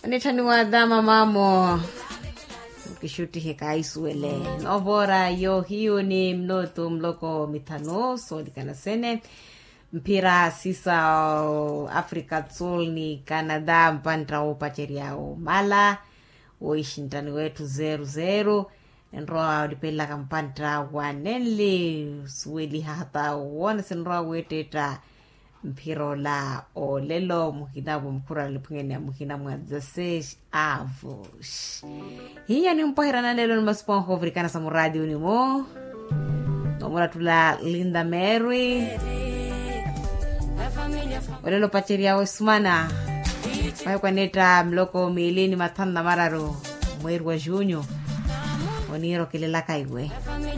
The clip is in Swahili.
Anetani wadama mamo kishuti heka isuele novora yo hiyo ni mnoto mloko mitano so likanasene mpira sisa Africa Tzol ni Canada mpanta opacheriao mala oishintani wetu 0-0 nroa lipela kampanta wanenli suweli hata wana senroa weteta mpiro la o lelo muhinabu mkura lipungeni ya muhinabu ya zasesh avush hiya ni mpahira na lelo nmasipo nkovrikana sa muradi unimo nomura tula Linda Mary olelo pacheria osmana mayo kwa neta mloko milini matanda mararo mweru wa junyo oniro kilela kaigwe